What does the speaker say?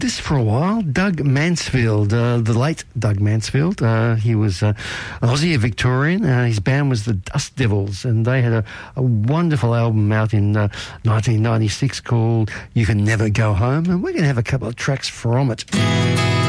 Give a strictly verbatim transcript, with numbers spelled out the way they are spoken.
this for a while. Doug Mansfield, uh, the late Doug Mansfield. Uh, he was uh, an Aussie, a Victorian. Uh, his band was the Dust Devils, and they had a, a wonderful album out in uh, nineteen ninety-six called You Can Never Go Home, and we're going to have a couple of tracks from it.